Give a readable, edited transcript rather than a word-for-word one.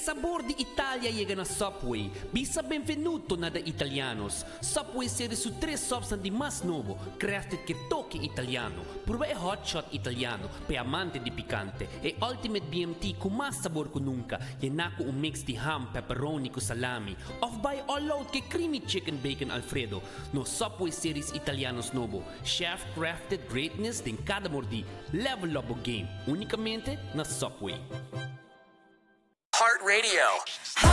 sabor di Italia llega na Subway. Bisa benvenuto na da italianos. Subway series su 3 subs di mas novo, crafted che toque italiano. Prueba e hotshot italiano, pe amante di picante. E Ultimate BMT con mas sabor ko nunca. Yenako un mix di ham, pepperoni con salami. Off by all out che creamy chicken bacon Alfredo. No Subway series italianos novo. Chef crafted greatness din cada mordi. Level up o game. Unicamente na Subway. Heart Radio.